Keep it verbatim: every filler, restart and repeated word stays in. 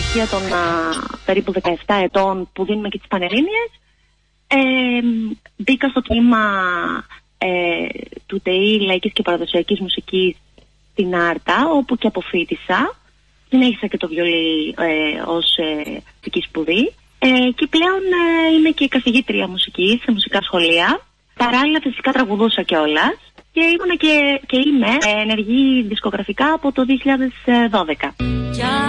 ηλικία των α, περίπου δεκαεπτά ετών που δίνουμε και τις πανελλήνιες, ε, μπήκα στο τμήμα ε, του ΤΕΙ Λαϊκής και Παραδοσιακής Μουσικής στην Άρτα, όπου και αποφοίτησα. Συνέχισα και το βιολί ε, ως ε, δική σπουδή. Ε, και πλέον ε, είμαι και καθηγήτρια μουσικής σε μουσικά σχολεία. Παράλληλα φυσικά τραγουδούσα κιόλας και ήμουν και, και είμαι ενεργή δισκογραφικά από το δύο χιλιάδες δώδεκα.